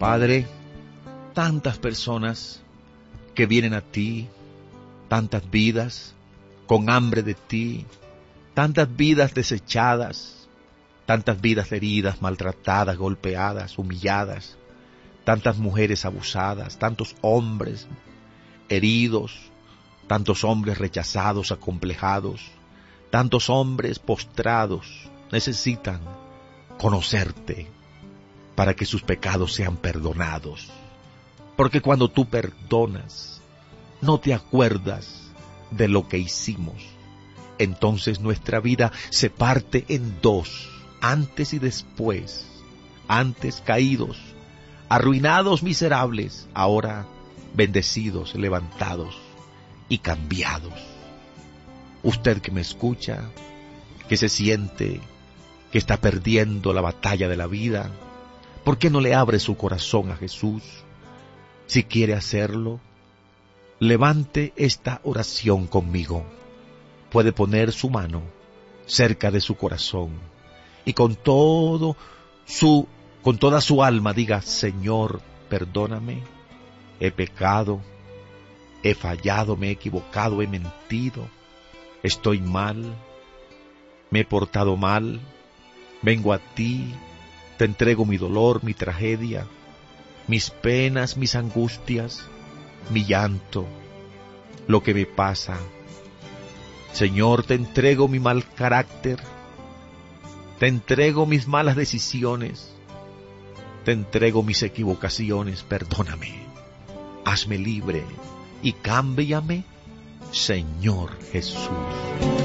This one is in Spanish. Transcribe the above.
Padre, tantas personas que vienen a ti, tantas vidas con hambre de ti, tantas vidas desechadas, tantas vidas heridas, maltratadas, golpeadas, humilladas, tantas mujeres abusadas, tantos hombres heridos, tantos hombres rechazados, acomplejados, tantos hombres postrados, necesitan conocerte para que sus pecados sean perdonados. Porque cuando tú perdonas, no te acuerdas de lo que hicimos. Entonces nuestra vida se parte en dos, antes y después, antes caídos, arruinados, miserables, ahora bendecidos, levantados y cambiados. Usted que me escucha, que se siente que está perdiendo la batalla de la vida, ¿por qué no le abre su corazón a Jesús? Si quiere hacerlo, levante esta oración conmigo. Puede poner su mano cerca de su corazón y con toda su alma diga: Señor, perdóname, he pecado, he fallado, me he equivocado, he mentido, estoy mal, me he portado mal, vengo a ti, te entrego mi dolor, mi tragedia, mis penas, mis angustias, mi llanto, lo que me pasa. Señor, te entrego mi mal carácter, te entrego mis malas decisiones, te entrego mis equivocaciones, perdóname, hazme libre y cámbiame, Señor Jesús.